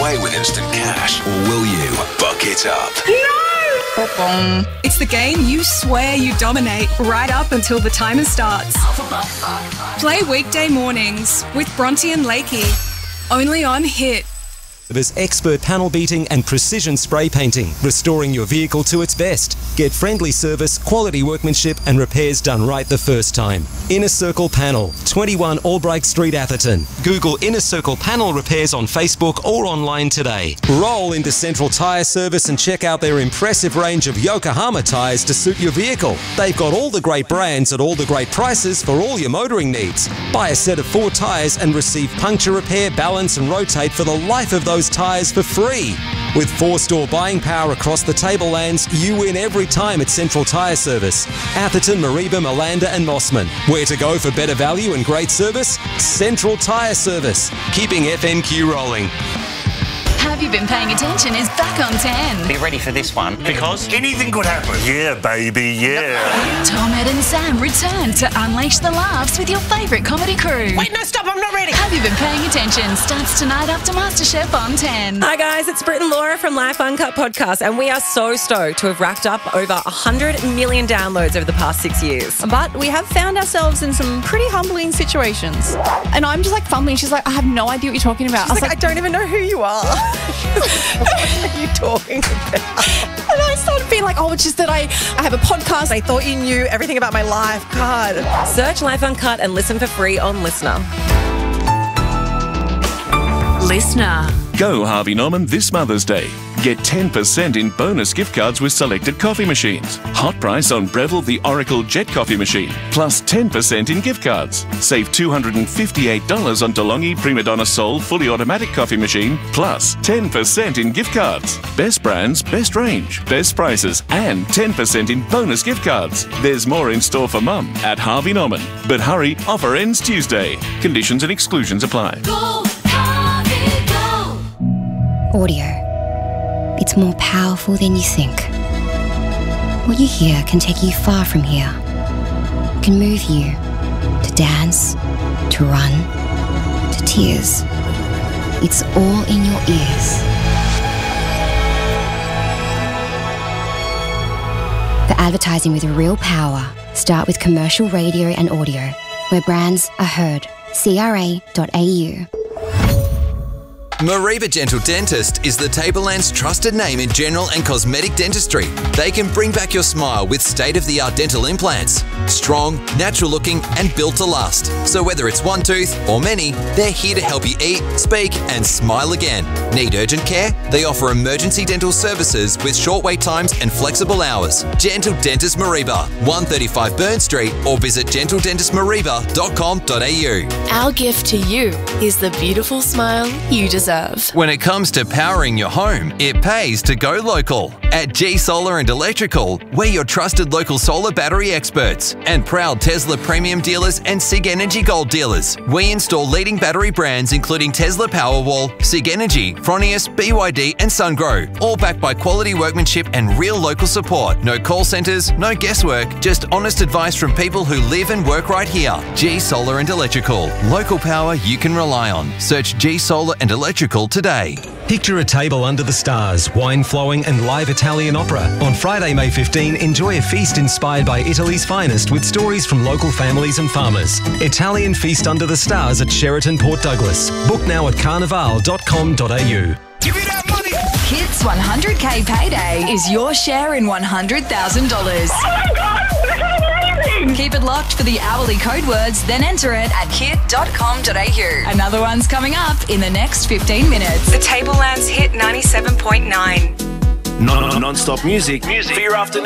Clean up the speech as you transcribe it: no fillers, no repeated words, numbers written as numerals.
away with instant cash, or will you buck it up? It's the game you swear you dominate right up until the timer starts. Play weekday mornings with Bronte and Lakey. Only on Hit. There's expert panel beating and precision spray painting, restoring your vehicle to its best. Get friendly service, quality workmanship and repairs done right the first time. Inner Circle Panel, 21 Albright Street, Atherton. Google Inner Circle Panel Repairs on Facebook or online today. Roll into Central Tyre Service and check out their impressive range of Yokohama tyres to suit your vehicle. They've got all the great brands at all the great prices for all your motoring needs. Buy a set of 4 tyres and receive puncture repair, balance and rotate for the life of those tyres for free. With 4-store buying power across the tablelands, you win every time at Central Tyre Service. Atherton, Mareeba, Malanda and Mossman. Where to go for better value and great service? Central Tyre Service. Keeping FNQ rolling. Have You Been Paying Attention is back on 10. Be ready for this one, because anything could happen. Yeah, baby, yeah. Tom, Ed and Sam return to unleash the laughs with your favourite comedy crew. Wait, no, stop, I'm not ready. Have You Been Paying Attention starts tonight after MasterChef on 10. Hi guys, it's Britt and Laura from Life Uncut Podcast, and we are so stoked to have racked up over 100 million downloads over the past 6 years. But we have found ourselves in some pretty humbling situations. And I'm just like fumbling. She's like, I have no idea what you're talking about. I don't even know who you are. What are you talking about? And I started being like, oh, it's just that I have a podcast. I thought you knew everything about my life. God. Search Life Uncut and listen for free on Listener. Listener. Go Harvey Norman this Mother's Day. Get 10% in bonus gift cards with selected coffee machines. Hot price on Breville the Oracle Jet Coffee Machine, plus 10% in gift cards. Save $258 on DeLonghi Prima Donna Soul Fully Automatic Coffee Machine, plus 10% in gift cards. Best brands, best range, best prices, and 10% in bonus gift cards. There's more in store for Mum at Harvey Norman. But hurry, offer ends Tuesday. Conditions and exclusions apply. Go, Harvey, go. Audio. It's more powerful than you think. What you hear can take you far from here. It can move you to dance, to run, to tears. It's all in your ears. The advertising with real power. Start with commercial radio and audio, where brands are heard. CRA.au. Mareeba Dental Dentist is the Tableland's trusted name in general and cosmetic dentistry. They can bring back your smile with state-of-the-art dental implants. Strong, natural looking and built to last. So whether it's one tooth or many, they're here to help you eat, speak and smile again. Need urgent care? They offer emergency dental services with short wait times and flexible hours. Gentle Dentist Mareeba, 135 Burn Street, or visit gentledentistmareeba.com.au. Our gift to you is the beautiful smile you deserve. When it comes to powering your home, it pays to go local. At G Solar and Electrical, we're your trusted local solar battery experts and proud Tesla Premium dealers and SIG Energy Gold dealers. We install leading battery brands including Tesla Powerwall, SIG Energy, Fronius, BYD and SunGrow, all backed by quality workmanship and real local support. No call centres, no guesswork, just honest advice from people who live and work right here. G Solar and Electrical, local power you can rely on. Search G Solar and Electrical today. Picture a table under the stars, wine flowing and live Italian opera. On Friday, May 15, enjoy a feast inspired by Italy's finest with stories from local families and farmers. Italian Feast Under the Stars at Sheraton Port Douglas. Book now at carnival.com.au. Give me that money! Hits 100k payday is your share in $100,000. Oh my God! This is amazing! Keep it locked for the hourly code words, then enter it at hit.com.au. Another one's coming up in the next 15 minutes. The Tablelands Hit 97.9. Non-stop music for your afternoon.